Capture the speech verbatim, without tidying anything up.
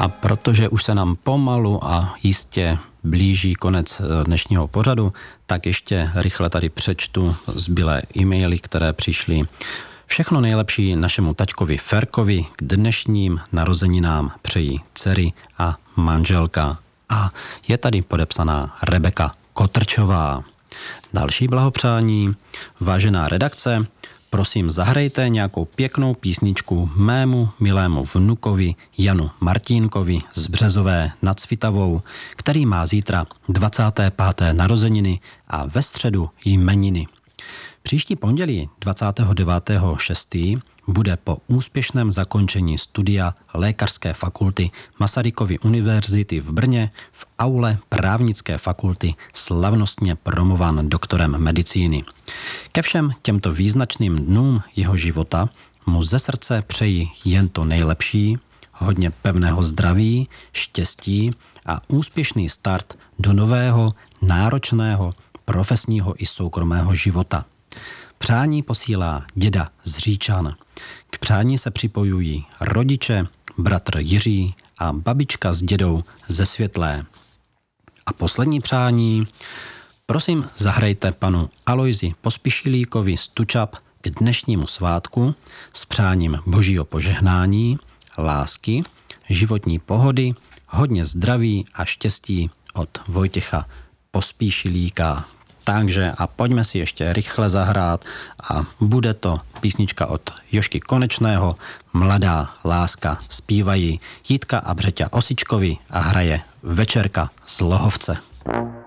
A protože už se nám pomalu a jistě blíží konec dnešního pořadu, tak ještě rychle tady přečtu zbylé e-maily, které přišly. Všechno nejlepší našemu taťkovi Ferkovi k dnešním narozeninám přejí dcery a manželka. A je tady podepsaná Rebeka Kotrčová. Další blahopřání. Vážená redakce, prosím zahrajte nějakou pěknou písničku mému milému vnukovi Janu Martínkovi z Březové nad Svitavou, který má zítra dvacáté páté narozeniny a ve středu jmeniny. Příští pondělí dvacátého devátého šestého bude po úspěšném zakončení studia Lékařské fakulty Masarykovy univerzity v Brně v aule Právnické fakulty slavnostně promován doktorem medicíny. Ke všem těmto význačným dnům jeho života mu ze srdce přeji jen to nejlepší, hodně pevného zdraví, štěstí a úspěšný start do nového, náročného, profesního i soukromého života. Přání posílá děda z Říčan. K přání se připojují rodiče, bratr Jiří a babička s dědou ze Světlé. A poslední přání. Prosím, zahrajte panu Alojzi Pospišilíkovi z Tučap k dnešnímu svátku s přáním božího požehnání, lásky, životní pohody, hodně zdraví a štěstí od Vojtěcha Pospíšilíka. Takže a pojďme si ještě rychle zahrát a bude to písnička od Jožky Konečného Mladá láska. Zpívají Jitka a Břeťa Osičkovi a hraje Večerka z Lohovce.